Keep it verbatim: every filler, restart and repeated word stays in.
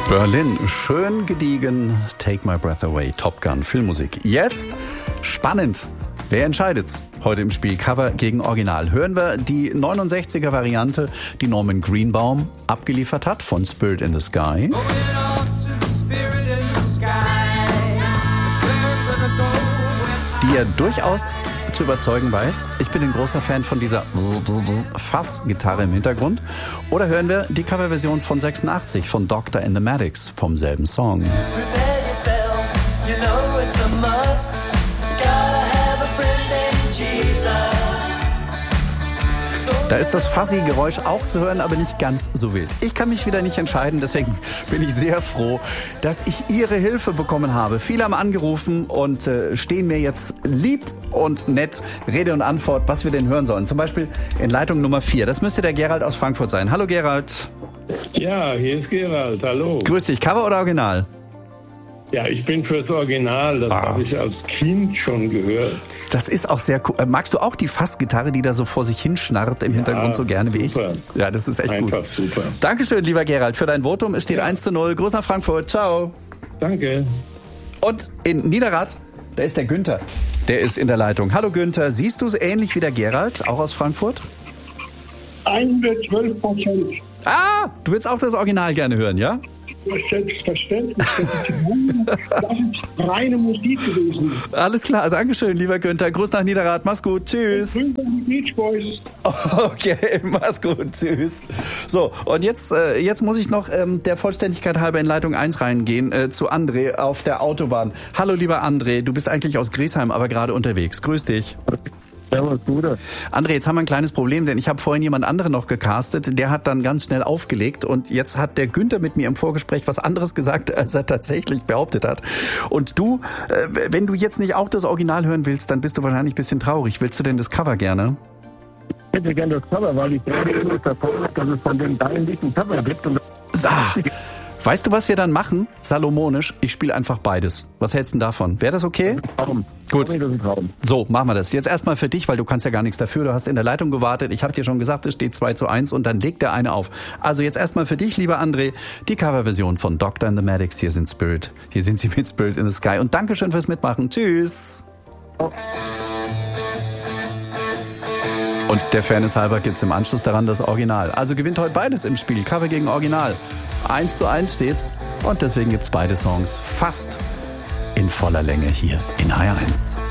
Berlin, schön gediegen, Take My Breath Away, Top Gun, Filmmusik. Jetzt spannend. Wer entscheidet's? Heute im Spiel Cover gegen Original. Hören wir die neunundsechziger-Variante, die Norman Greenbaum abgeliefert hat von Spirit in the Sky. Die er durchaus zu überzeugen weiß. Ich bin ein großer Fan von dieser Fass-Gitarre im Hintergrund. Oder hören wir die Coverversion von sechsundachtzig von Doctor and the Maddox vom selben Song. Da ist das Fuzzy-Geräusch auch zu hören, aber nicht ganz so wild. Ich kann mich wieder nicht entscheiden, deswegen bin ich sehr froh, dass ich Ihre Hilfe bekommen habe. Viele haben angerufen und äh, stehen mir jetzt lieb und nett Rede und Antwort, was wir denn hören sollen. Zum Beispiel in Leitung Nummer vier. Das müsste der Gerald aus Frankfurt sein. Hallo Gerald. Ja, hier ist Gerald. Hallo. Grüß dich. Cover oder Original? Ja, ich bin fürs Original. Das ah. habe ich als Kind schon gehört. Das ist auch sehr cool. Magst du auch die Fassgitarre, die da so vor sich hinschnarrt im ja, Hintergrund so gerne wie super. ich? Ja, das ist echt Einfach gut. Super. Dankeschön, lieber Gerald, für dein Votum. Es steht ja. eins zu null. Gruß nach Frankfurt. Ciao. Danke. Und in Niederrad, da ist der Günther. Der ist in der Leitung. Hallo Günther, siehst du es ähnlich wie der Gerald, auch aus Frankfurt? hundertzwölf Prozent. Ah, du willst auch das Original gerne hören, ja? Selbstverständlich. Das ist reine Musik gewesen. Alles klar, Dankeschön, lieber Günther. Gruß nach Niederrad, mach's gut, tschüss. Grüße an die Beach Boys. Okay, mach's gut, tschüss. So, und jetzt, äh, jetzt muss ich noch ähm, der Vollständigkeit halber in Leitung eins reingehen, äh, zu André auf der Autobahn. Hallo, lieber André, du bist eigentlich aus Griesheim, aber gerade unterwegs. Grüß dich. Servus, Bruder. André, jetzt haben wir ein kleines Problem, denn ich habe vorhin jemand anderen noch gecastet, der hat dann ganz schnell aufgelegt und jetzt hat der Günther mit mir im Vorgespräch was anderes gesagt, als er tatsächlich behauptet hat. Und du, äh, wenn du jetzt nicht auch das Original hören willst, dann bist du wahrscheinlich ein bisschen traurig. Willst du denn das Cover gerne? Ich hätte gerne das Cover, weil ich gerade davon habe, dass es von dem geilen dicken Cover gibt. Und ah, weißt du, was wir dann machen? Salomonisch, ich spiele einfach beides. Was hältst du denn davon? Wäre das okay? Das ist ein Traum. Gut. Das ist ein Traum. So, machen wir das. Jetzt erstmal für dich, weil du kannst ja gar nichts dafür. Du hast in der Leitung gewartet. Ich habe dir schon gesagt, es steht zwei zu eins und dann legt der eine auf. Also jetzt erstmal für dich, lieber André, die Coverversion von Doctor and the Maddox. Hier sind Spirit. Hier sind sie mit Spirit in the Sky. Und Dankeschön fürs Mitmachen. Tschüss. Oh. Und der Fairness halber gibt's im Anschluss daran das Original. Also gewinnt heute beides im Spiel. Cover gegen Original. eins zu eins steht's. Und deswegen gibt's beide Songs fast in voller Länge hier in H R eins.